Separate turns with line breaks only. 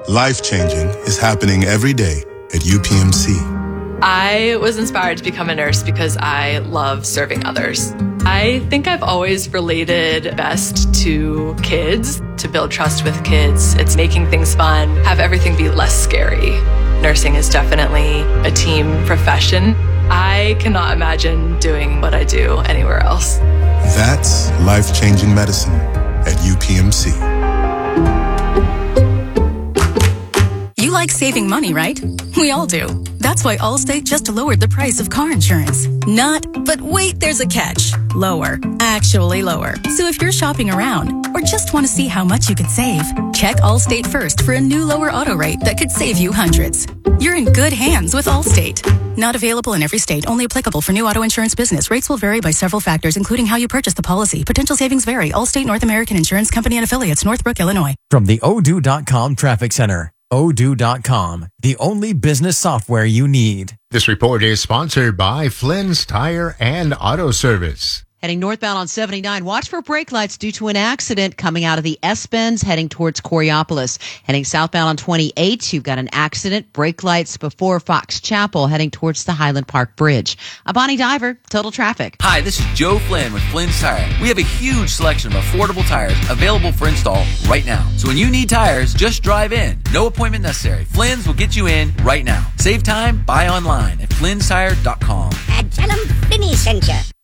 Life-changing is happening every day at UPMC.
I was inspired to become a nurse because I love serving others. I think I've always related best to kids, to build trust with kids. It's making things fun, have everything be less scary. Nursing is definitely a team profession. I cannot imagine doing what I do anywhere else.
That's life-changing medicine at UPMC.
You like saving money, right? We all do. That's why Allstate just lowered the price of car insurance. But wait, there's a catch. Lower. Actually lower. So if you're shopping around or just want to see how much you could save, check Allstate first for a new lower auto rate that could save you hundreds. You're in good hands with Allstate. Not available in every state. Only applicable for new auto insurance business. Rates will vary by several factors, including how you purchase the policy. Potential savings vary. Allstate North American Insurance Company and Affiliates, Northbrook, Illinois.
From the Odoo.com Traffic Center. Odoo.com, the only business software you need.
This report is sponsored by Flynn's Tire and Auto Service.
Heading northbound on 79, watch for brake lights due to an accident coming out of the S-Bends heading towards Coriopolis. Heading southbound on 28, you've got an accident, brake lights before Fox Chapel heading towards the Highland Park Bridge. I'm Bonnie Diver, Total Traffic.
Hi, this is Joe Flynn with Flynn's Tire. We have a huge selection of affordable tires available for install right now. So when you need tires, just drive in. No appointment necessary. Flynn's will get you in right now. Save time, buy online at flynnstire.com.
And tell them Finney sent you.